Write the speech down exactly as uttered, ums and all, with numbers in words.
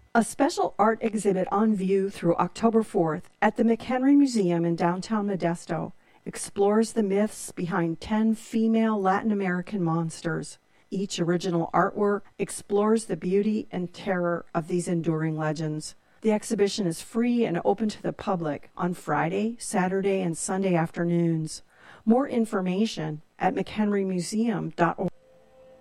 A special art exhibit on view through October fourth at the McHenry Museum in downtown Modesto explores the myths behind ten female Latin American monsters. Each original artwork explores the beauty and terror of these enduring legends. The exhibition is free and open to the public on Friday, Saturday, and Sunday afternoons. More information at mchenry museum dot org.